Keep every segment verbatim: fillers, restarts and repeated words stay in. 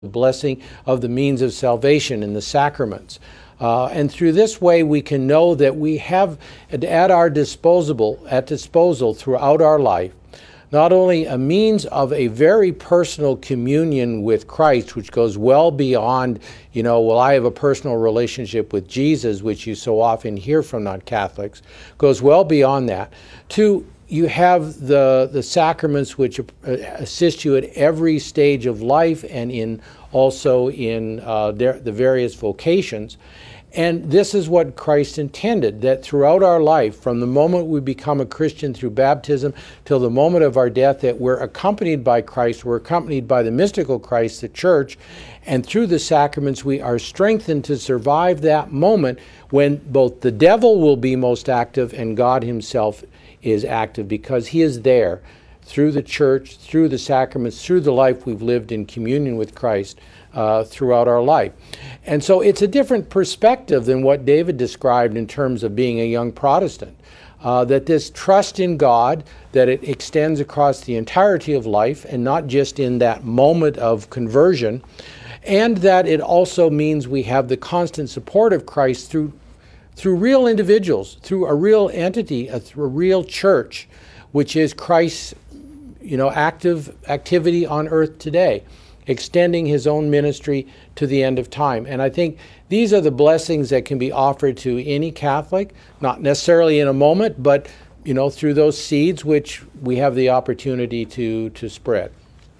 the blessing of the means of salvation in the sacraments. Uh, and through this way, we can know that we have at our disposal, at disposal throughout our life, not only a means of a very personal communion with Christ, which goes well beyond, you know, well, I have a personal relationship with Jesus, which you so often hear from non-Catholics, goes well beyond that, to you have the, the sacraments which assist you at every stage of life and in also in uh, their, the various vocations. And this is what Christ intended, that throughout our life, from the moment we become a Christian through baptism till the moment of our death, that we're accompanied by Christ, we're accompanied by the mystical Christ, the Church, and through the sacraments we are strengthened to survive that moment when both the devil will be most active and God himself is active, because he is there through the Church, through the sacraments, through the life we've lived in communion with Christ uh, throughout our life. And so it's a different perspective than what David described in terms of being a young Protestant. Uh, that this trust in God, that it extends across the entirety of life and not just in that moment of conversion, and that it also means we have the constant support of Christ through through real individuals, through a real entity, a, through a real church, which is Christ's, you know, active activity on earth today, extending his own ministry to the end of time. And I think these are the blessings that can be offered to any Catholic, not necessarily in a moment, but, you know, through those seeds which we have the opportunity to, to spread.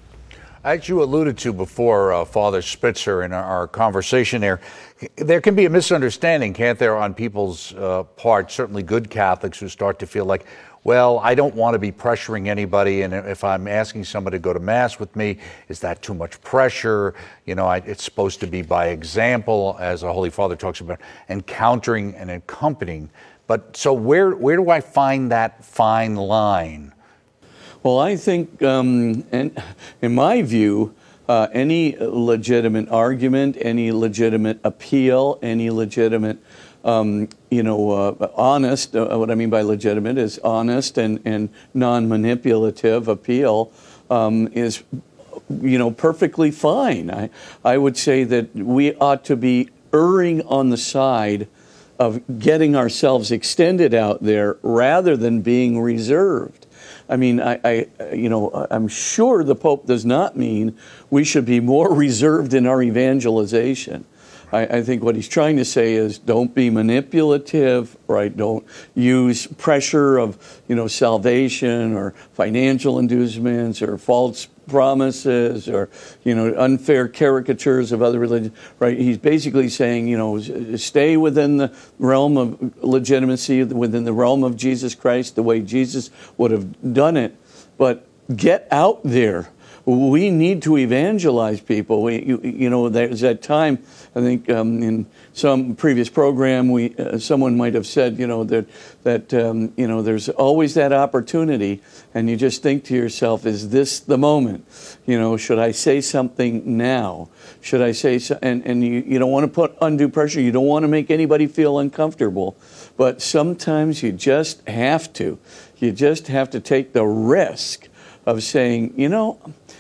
As you alluded to before, uh, Father Spitzer, in our, our conversation there, there can be a misunderstanding, can't there, on people's uh, part, certainly good Catholics who start to feel like, well, I don't want to be pressuring anybody, and if I'm asking somebody to go to Mass with me, is that too much pressure? You know, I, it's supposed to be by example, as the Holy Father talks about, encountering and accompanying. But so where, where do I find that fine line? Well, I think, um, and in my view, uh, any legitimate argument, any legitimate appeal, any legitimate, um, you know, uh, honest, uh, what I mean by legitimate is honest and, and non-manipulative appeal um, is, you know, perfectly fine. I, I would say that we ought to be erring on the side of getting ourselves extended out there rather than being reserved. I mean, I, I, you know, I'm sure the Pope does not mean we should be more reserved in our evangelization. I, I think what he's trying to say is don't be manipulative, right? Don't use pressure of, you know, salvation or financial inducements or false promises or, you know, unfair caricatures of other religions, right? He's basically saying, you know, stay within the realm of legitimacy, within the realm of Jesus Christ, the way Jesus would have done it, but get out there. We need to evangelize people. We, you, you know, there's that time, I think um, in some previous program, we uh, someone might have said, you know, that, that um, you know, there's always that opportunity, and you just think to yourself, is this the moment? You know, should I say something now? Should I say, so, and, and you, you don't want to put undue pressure. You don't want to make anybody feel uncomfortable. But sometimes you just have to. You just have to take the risk of saying, you know,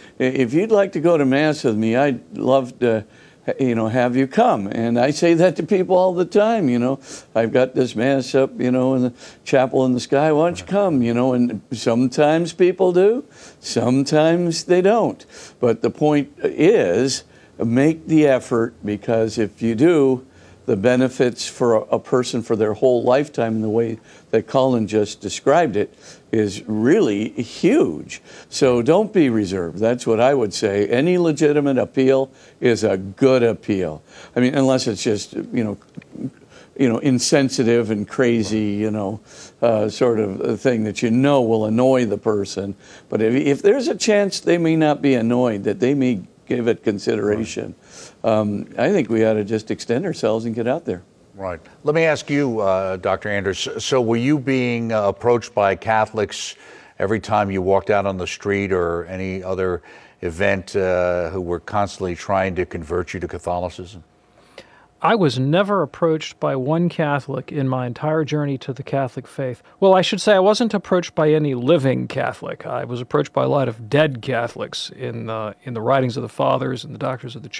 if you'd like to go to Mass with me, I'd love to, you know, have you come. And I say that to people all the time, you know. I've got this Mass up, you know, in the chapel in the sky. Why don't you come, you know? And sometimes people do. Sometimes they don't. But the point is, make the effort, because if you do, the benefits for a, a person for their whole lifetime in the way that Colin just described it is really huge. So don't be reserved. That's what I would say. Any legitimate appeal is a good appeal. I mean, unless it's just, you know, you know, insensitive and crazy, you know, uh, sort of a thing that you know will annoy the person. But if, if there's a chance they may not be annoyed, that they may give it consideration, um, I think we ought to just extend ourselves and get out there. Right. Let me ask you, uh, Doctor Anders, so were you being uh, approached by Catholics every time you walked out on the street or any other event uh, who were constantly trying to convert you to Catholicism? I was never approached by one Catholic in my entire journey to the Catholic faith. Well, I should say I wasn't approached by any living Catholic. I was approached by a lot of dead Catholics in the, in the writings of the Fathers and the Doctors of the Church.